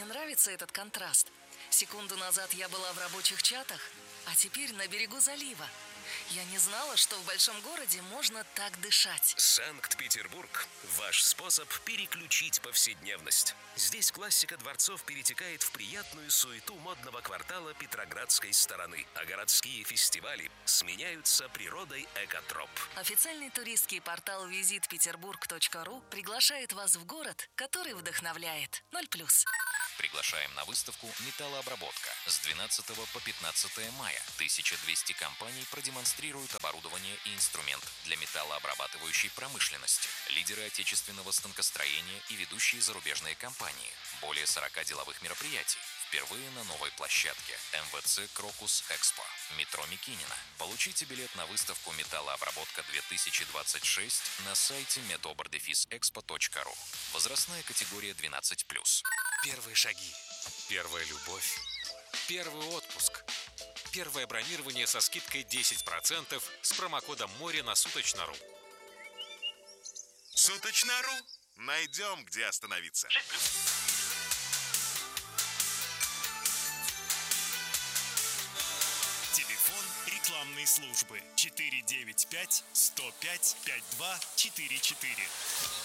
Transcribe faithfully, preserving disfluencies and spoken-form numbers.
Мне нравится этот контраст. Секунду назад я была в рабочих чатах, а теперь на берегу залива. Я не знала, что в большом городе можно так дышать. Санкт-Петербург – ваш способ переключить повседневность. Здесь классика дворцов перетекает в приятную суету модного квартала Петроградской стороны, а городские фестивали сменяются природой экотроп. Официальный туристский портал визит петербург точка ру приглашает вас в город, который вдохновляет. Ноль плюс. Приглашаем на выставку «Металлообработка». С двенадцатого по пятнадцатое мая тысяча двести компаний продемонстрируют оборудование и инструмент для металлообрабатывающей промышленности. Лидеры отечественного станкостроения и ведущие зарубежные компании. Более сорока деловых мероприятий. Впервые на новой площадке эм вэ цэ «Крокус Экспо». Метро Микинина. Получите билет на выставку «Металлообработка-две тысячи двадцать шесть» на сайте медобр дефис экспо точка ру. Возрастная категория двенадцать плюс. Первые шаги. Первая любовь. Первый отпуск. Первое бронирование со скидкой десять процентов с промокодом «Море» на Суточно.ру. Суточно.ру. Найдем, где остановиться. Телефон рекламной службы четыре девять пять сто пять пятьдесят два четыре четыре.